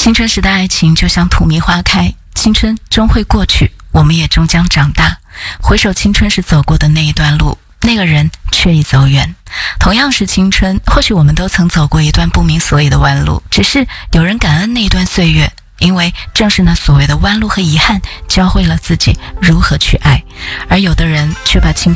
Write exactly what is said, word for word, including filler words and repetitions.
青春时的爱情就像土蜜花开，青春终会过去，我们也终将长大。回首青春时走过的那一段路，那个人却已走远。同样是青春，或许我们都曾走过一段不明所以的弯路，只是有人感恩那一段岁月，因为正是那所谓的弯路和遗憾，教会了自己如何去爱，而有的人却把青春